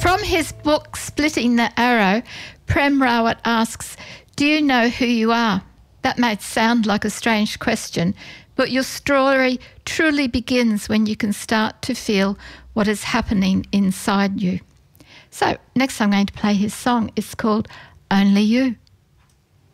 From his book, Splitting the Arrow, Prem Rawat asks, do you know who you are? That might sound like a strange question, but your story truly begins when you can start to feel what is happening inside you. So next I'm going to play his song. It's called Only You.